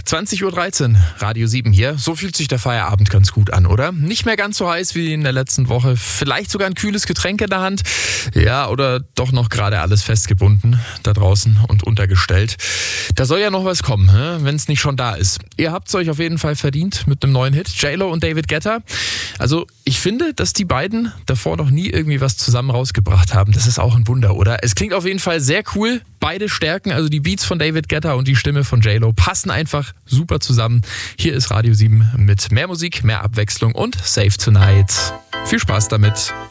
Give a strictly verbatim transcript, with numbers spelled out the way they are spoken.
zwanzig Uhr dreizehn, Radio sieben hier. So fühlt sich der Feierabend ganz gut an, oder? Nicht mehr ganz so heiß wie in der letzten Woche. Vielleicht sogar ein kühles Getränk in der Hand. Ja, oder doch noch gerade alles festgebunden da draußen und untergestellt. Da soll ja noch was kommen, wenn es nicht schon da ist. Ihr habt es euch auf jeden Fall verdient mit einem neuen Hit. J-Lo und David Guetta. Also ich finde, dass die beiden davor noch nie irgendwie was zusammen rausgebracht haben. Das ist auch ein Wunder, oder? Es klingt auf jeden Fall sehr cool. Beide Stärken, also die Beats von David Guetta und die Stimme von J-Lo, passen einfach super zusammen. Hier ist Radio sieben mit mehr Musik, mehr Abwechslung und Save Tonight. Viel Spaß damit.